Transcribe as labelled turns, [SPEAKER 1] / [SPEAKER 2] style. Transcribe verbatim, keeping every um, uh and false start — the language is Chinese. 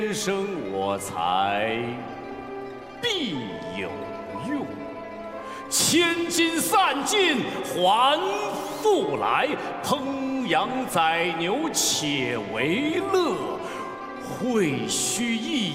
[SPEAKER 1] 天生我材必有用，千金散尽还复来。烹羊宰牛且为乐，会须一